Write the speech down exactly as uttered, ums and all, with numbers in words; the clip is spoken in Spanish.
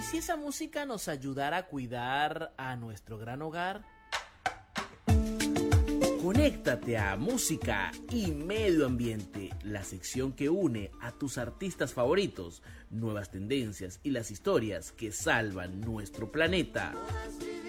si esa música nos ayudara a cuidar a nuestro gran hogar? Conéctate a Música y Medio Ambiente, la sección que une a tus artistas favoritos, nuevas tendencias y las historias que salvan nuestro planeta.